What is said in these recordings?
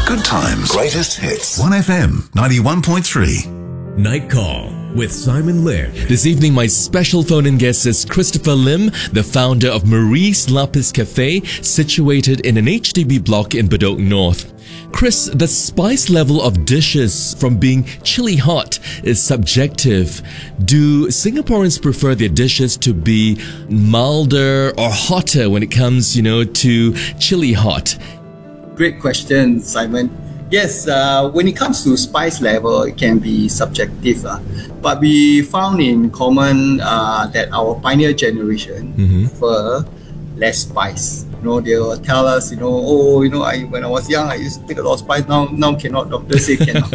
Good times. Greatest hits. 1FM 91.3. Night Call with Simon Lim. This evening, my special phone-in guest is Christopher Lim, the founder of Marie's Lapis Cafe, situated in an HDB block in Bedok North. Chris, the spice level of dishes from being chili hot is subjective. Do Singaporeans prefer their dishes to be milder or hotter when it comes, to chili hot? Great question, Simon. Yes, when it comes to spice level, it can be subjective. But we found in common that our pioneer generation prefer less spice. They will tell us, when I was young, I used to take a lot of spice. Now cannot. Doctors say cannot.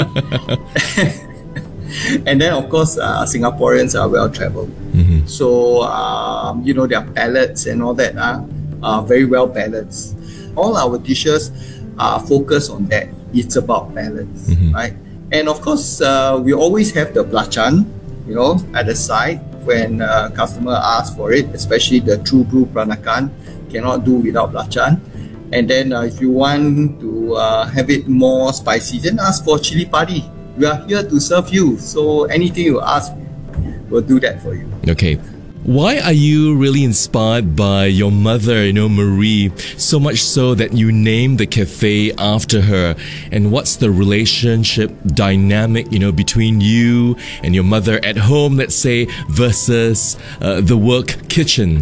And then, of course, Singaporeans are well-traveled. So, their palates and all that are very well balanced. All our dishes are focused on that. It's about balance, right? And of course, we always have the belacan, at the side when customer asks for it, especially the True Blue Peranakan, cannot do without belacan. And then if you want to have it more spicy, then ask for chili padi. We are here to serve you. So anything you ask, we'll do that for you. Okay. Why are you really inspired by your mother, Marie, so much so that you named the cafe after her? And what's the relationship dynamic, between you and your mother at home, let's say, versus the work kitchen?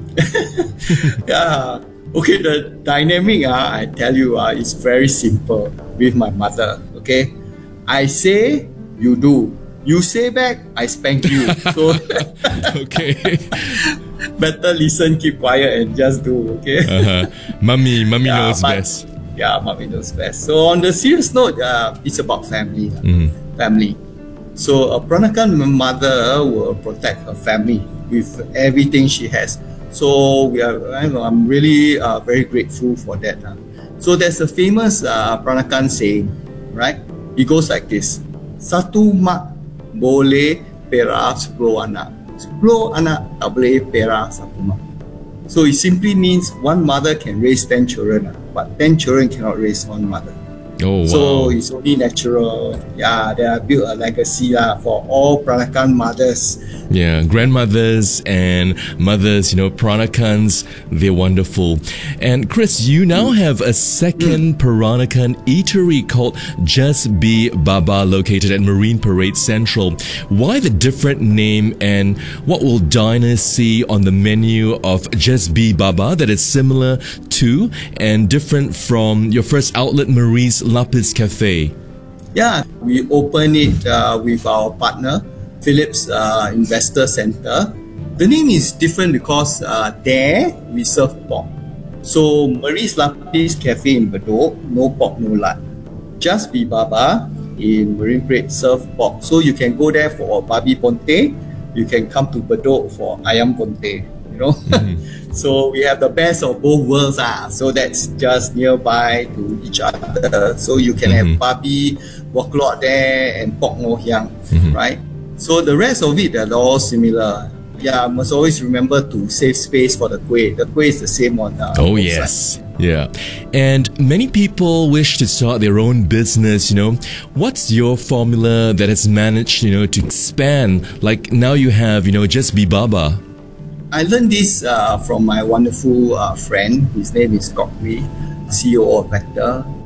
Yeah. Okay, the dynamic, I tell you, is very simple with my mother. Okay, I say, you do. You say back, I spank you. So okay. Better listen, keep quiet, and just do. Okay. Mummy knows best. Yeah, mommy knows best. So on the serious note, it's about family. Family. So a Peranakan mother will protect her family with everything she has. So I'm really very grateful for that. So there's a famous Peranakan saying, right? It goes like this: Satu mak boleh pera 10 anak. 10 anak tak boleh pera satu mak. So it simply means one mother can raise 10 children, but 10 children cannot raise one mother. Oh, wow. So it's only natural. Yeah, they have built a legacy for all Peranakan mothers. Yeah, grandmothers and mothers, Peranakans, they're wonderful. And Chris, you now have a second Peranakan eatery called Just Be Baba, located at Marine Parade Central. Why the different name, and what will diners see on the menu of Just Be Baba that is similar to and different from your first outlet, Marie's Lapis Cafe? Yeah, we opened it with our partner, Philips Investor Center. The name is different because there we serve pork. So Marie's Lapis Cafe in Bedok, no pork, no lard. Just Be Baba in Marine Parade serve pork. So you can go there for babi ponte. You can come to Bedok for ayam ponte. So we have the best of both worlds. So that's just nearby to each other. So you can have babi woklot there and pork ngoh hiang, right? So the rest of it are all similar. Yeah, must always remember to save space for the kueh. The kueh is the same on oh yes, side. Yeah. And many people wish to start their own business, What's your formula that has managed, to expand? Like now you have, Just Be Baba. I learned this from my wonderful friend. His name is Kok Wee, CEO of Vector.